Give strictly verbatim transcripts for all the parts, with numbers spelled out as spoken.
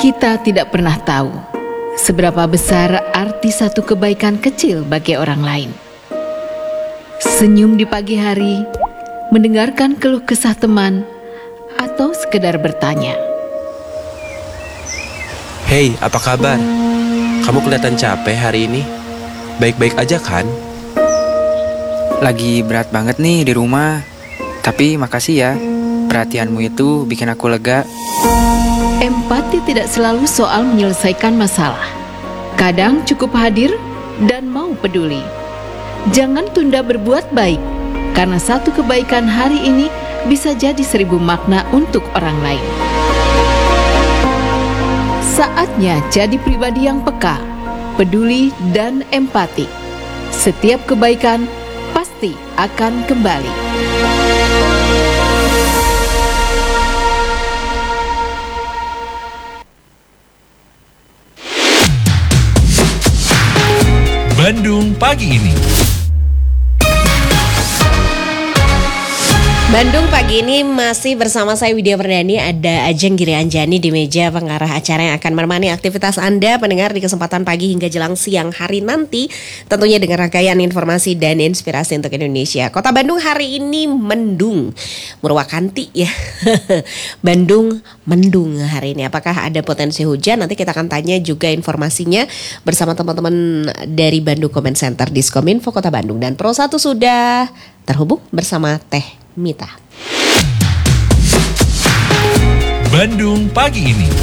Kita tidak pernah tahu seberapa besar arti satu kebaikan kecil bagi orang lain. Senyum di pagi hari, mendengarkan keluh kesah teman, atau sekedar bertanya. Hei, apa kabar? Kamu kelihatan capek hari ini. Baik-baik aja kan? Lagi berat banget nih di rumah. Tapi makasih ya, perhatianmu itu bikin aku lega. Empati tidak selalu soal menyelesaikan masalah. Kadang cukup hadir dan mau peduli. Jangan tunda berbuat baik, karena satu kebaikan hari ini bisa jadi seribu makna untuk orang lain. Saatnya jadi pribadi yang peka, peduli, dan empati. Setiap kebaikan pasti akan kembali. Bandung pagi ini. Bandung pagi ini masih bersama saya Widya Perdani, ada Ajeng Giri Anjani di meja pengarah acara yang akan menemani aktivitas Anda pendengar di kesempatan pagi hingga jelang siang hari nanti, tentunya dengan rangkaian informasi dan inspirasi untuk Indonesia. Kota Bandung hari ini mendung, Murwakanti ya. Bandung mendung hari ini. Apakah ada potensi hujan? Nanti kita akan tanya juga informasinya bersama teman-teman dari Bandung Comment Center Diskominfo Kota Bandung. Dan Pro satu sudah terhubung bersama Teh Mita. Bandung pagi ini.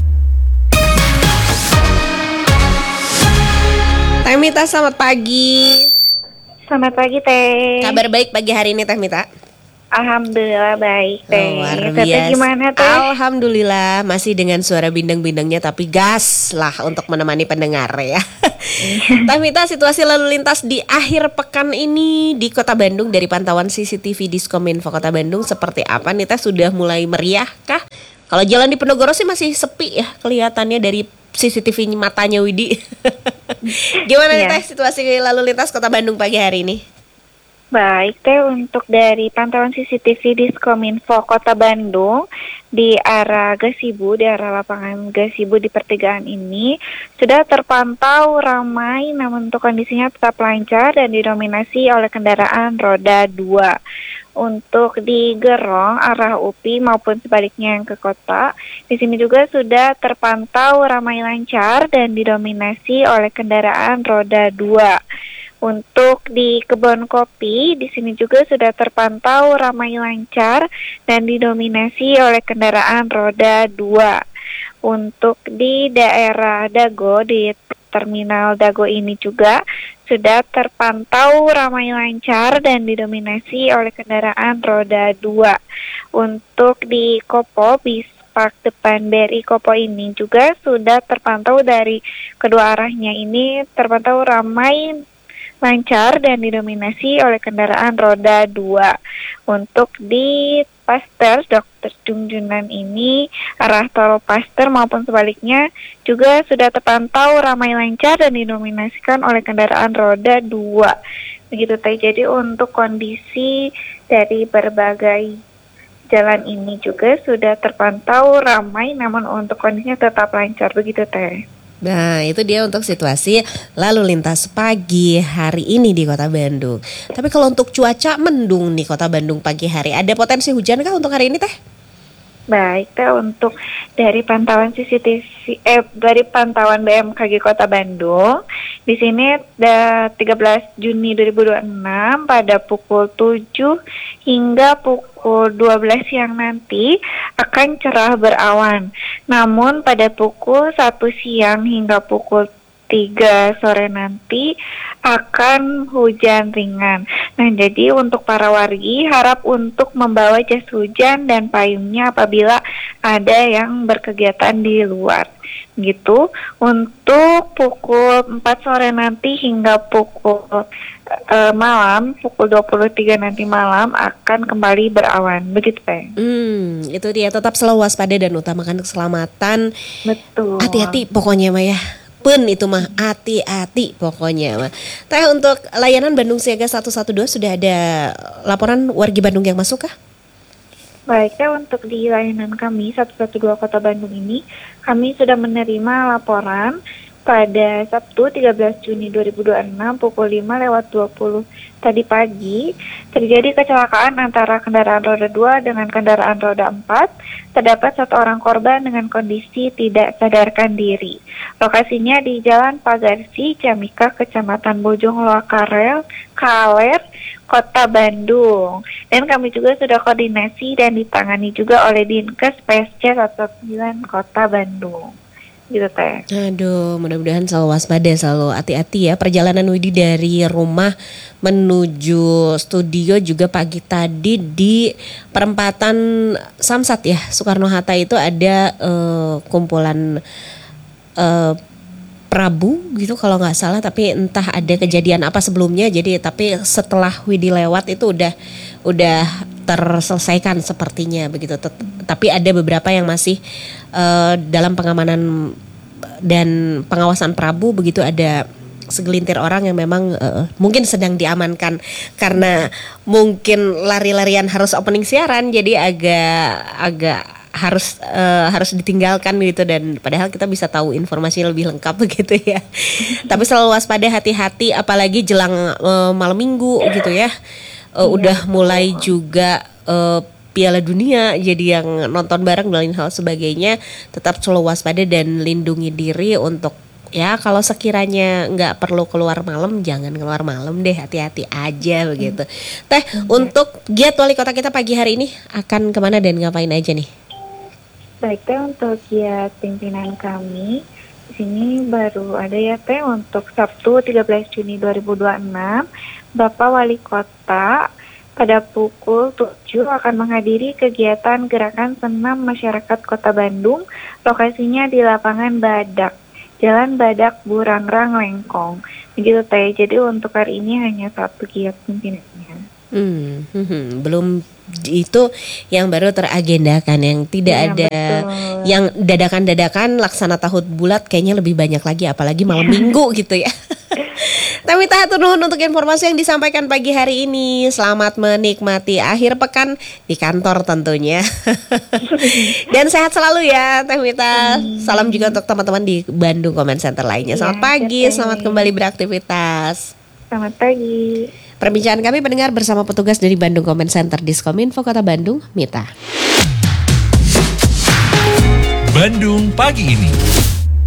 Teh Mita, selamat pagi. Selamat pagi, Teh. Kabar baik pagi hari ini, Teh Mita? Alhamdulillah baik, Teh. Luar Teh biasa. gimana, Teh? Alhamdulillah masih dengan suara bindeng-bindengnya, tapi gas lah untuk menemani pendengar ya. Teh Mita, situasi lalu lintas di akhir pekan ini di Kota Bandung dari pantauan C C T V Diskominfo Kota Bandung seperti apa nih Teh? Sudah mulai meriah kah? Kalau jalan di Penogoro sih masih sepi ya kelihatannya dari C C T V matanya Widi. Gimana nih Teh situasi lalu lintas Kota Bandung pagi hari ini? Baik, Teh, untuk dari pantauan C C T V Diskominfo Kota Bandung di arah Gasibu, di arah lapangan Gasibu di pertigaan ini sudah terpantau ramai, namun untuk kondisinya tetap lancar dan didominasi oleh kendaraan roda dua. Untuk di Gerong arah U P I maupun sebaliknya yang ke kota, di sini juga sudah terpantau ramai lancar dan didominasi oleh kendaraan roda dua. Untuk di Kebon Kopi, di sini juga sudah terpantau ramai lancar dan didominasi oleh kendaraan roda dua. Untuk di daerah Dago, di Terminal Dago ini juga sudah terpantau ramai lancar dan didominasi oleh kendaraan roda dua. Untuk di Kopo, bis Park depan B R I Kopo ini juga sudah terpantau dari kedua arahnya ini terpantau ramai lancar dan didominasi oleh kendaraan roda dua. Untuk di Pasteur Dokter Junjunan ini arah tol Pasteur maupun sebaliknya juga sudah terpantau ramai lancar dan didominasikan oleh kendaraan roda dua. Begitu Teh. Jadi untuk kondisi dari berbagai jalan ini juga sudah terpantau ramai, namun untuk kondisinya tetap lancar. Begitu Teh. Nah, itu dia untuk situasi lalu lintas pagi hari ini di Kota Bandung. Tapi kalau untuk cuaca mendung nih Kota Bandung pagi hari, ada potensi hujan kah untuk hari ini Teh? Baik, Teh, untuk dari pantauan C C T V eh dari pantauan B M K G Kota Bandung, di sini ada tiga belas Juni dua ribu dua puluh enam pada pukul tujuh hingga pukul dua belas siang nanti akan cerah berawan. Namun pada pukul satu siang hingga pukul tiga sore nanti akan hujan ringan. Nah, jadi untuk para wargi harap untuk membawa jas hujan dan payungnya apabila ada yang berkegiatan di luar. Gitu. Untuk pukul empat sore nanti hingga pukul uh, malam, pukul dua puluh tiga nanti malam akan kembali berawan. Begitu, Teh. Hmm, itu dia, tetap selalu waspada dan utamakan keselamatan. Betul. Hati-hati pokoknya Maya. Pun itu mah hati-hati pokoknya mah. Teh, untuk layanan Bandung Siaga seratus dua belas sudah ada laporan wargi Bandung yang masuk kah? Baik, Teh, untuk di layanan kami seratus dua belas Kota Bandung ini, kami sudah menerima laporan pada Sabtu tiga belas Juni dua ribu dua puluh enam pukul lima lewat dua puluh tadi pagi terjadi kecelakaan antara kendaraan roda dua dengan kendaraan roda empat. Terdapat satu orang korban dengan kondisi tidak sadarkan diri. Lokasinya di Jalan Pagarsi, Camika, Kecamatan Bojong Loakarel, Kaler, Kota Bandung. Dan kami juga sudah koordinasi dan ditangani juga oleh Dinkes P S C seratus sembilan Kota Bandung. Gitu, Teh. Aduh, mudah-mudahan selalu waspada, selalu hati-hati ya. Perjalanan Widi dari rumah menuju studio juga pagi tadi di perempatan Samsat ya, Soekarno-Hatta itu ada uh, kumpulan uh, Prabu gitu kalau nggak salah, tapi entah ada kejadian apa sebelumnya. Jadi tapi setelah Widi lewat itu udah udah terselesaikan sepertinya begitu. Tet- tapi ada beberapa yang masih uh, dalam pengamanan dan pengawasan Prabu begitu, ada segelintir orang yang memang uh, mungkin sedang diamankan karena mungkin lari-larian harus opening siaran, jadi agak agak harus uh, harus ditinggalkan gitu, dan padahal kita bisa tahu informasi lebih lengkap begitu ya. Tapi selalu waspada, hati-hati apalagi jelang uh, malam minggu gitu ya. Uh, udah mulai juga uh, Piala Dunia, jadi yang nonton bareng dan hal sebagainya, tetap selalu waspada dan lindungi diri untuk ya kalau sekiranya nggak perlu keluar malam, jangan keluar malam deh, hati-hati aja begitu. Teh, hmm. untuk giat wali kota kita pagi hari ini akan kemana dan ngapain aja nih? Baik, Teh, untuk giat pimpinan kami di sini baru ada ya, Teh, untuk Sabtu tiga belas Juni dua ribu dua puluh enam, Bapak Wali Kota pada pukul tujuh akan menghadiri kegiatan Gerakan Senam Masyarakat Kota Bandung, lokasinya di lapangan Badak, Jalan Badak Burangrang Lengkong. Begitu, Teh. Jadi untuk hari ini hanya satu giat pimpinannya. Hmm, hmm, hmm, belum itu yang baru teragendakan, yang tidak ya, ada betul. Yang dadakan-dadakan laksana tahun bulat kayaknya lebih banyak lagi, apalagi malam minggu gitu ya. Tapi tahan nuhun untuk informasi yang disampaikan pagi hari ini. Selamat menikmati akhir pekan di kantor tentunya. Dan sehat selalu ya Teh Mita. Salam juga untuk teman-teman di Bandung Comment Center lainnya. Selamat ya, pagi, ya, selamat kembali beraktivitas. Selamat pagi. Perbincangan kami pendengar bersama petugas dari Bandung Comment Center Diskominfo Kota Bandung, Mita. Bandung pagi ini.